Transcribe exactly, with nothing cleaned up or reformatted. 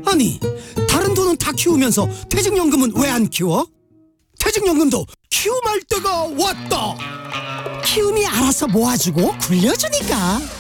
아니, 다른 돈은 다 키우면서 퇴직연금은 왜 안 키워? 퇴직연금도 키움할 때가 왔다. 키움이 알아서 모아주고 굴려주니까.